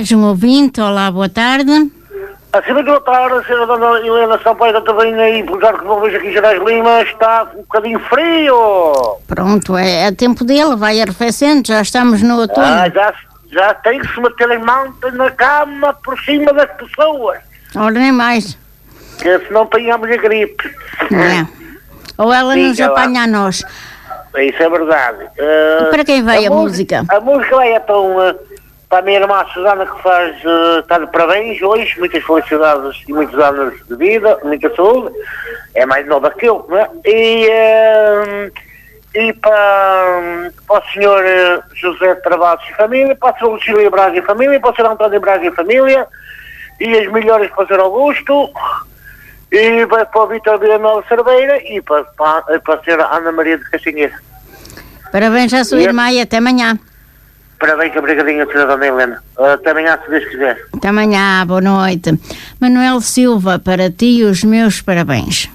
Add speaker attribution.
Speaker 1: mais um ouvinte. Olá, boa tarde.
Speaker 2: Acima de boa tarde, a senhora Dona Helena Sampaio também aí, por já que não vejo aqui em Gerais Lima, está um bocadinho frio.
Speaker 1: Pronto, é tempo dele, vai arrefecendo, já estamos no outono.
Speaker 2: Já tem que se meter em manta na cama por cima das pessoas.
Speaker 1: Ora, nem mais.
Speaker 2: Que senão apanhamos a gripe.
Speaker 1: É. Ou ela nos apanha a nós.
Speaker 2: Isso é verdade.
Speaker 1: E para quem vai a música?
Speaker 2: A música vai para a minha irmã Susana, que está de parabéns hoje, muitas felicidades e muitos anos de vida, muita saúde, é mais nova que eu, não é? E para o senhor José Travassos e família, para o senhor Lucília Braga e família, para o senhor António Braga e família, e as melhores para o senhor Augusto, e para o Vítor Vilanova Cerveira, e para a senhora Ana Maria de Castanheira.
Speaker 1: Parabéns à sua irmã e até amanhã.
Speaker 2: Parabéns, obrigadinho, senhora Dona Helena. Até amanhã, se Deus quiser.
Speaker 1: Até amanhã, boa noite. Manuel Silva, para ti os meus parabéns.